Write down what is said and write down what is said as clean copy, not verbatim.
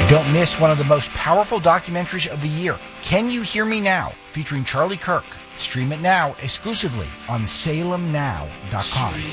Don't miss one of the most powerful documentaries of the year, Can You Hear Me Now, featuring Charlie Kirk. Stream it now exclusively on salemnow.com.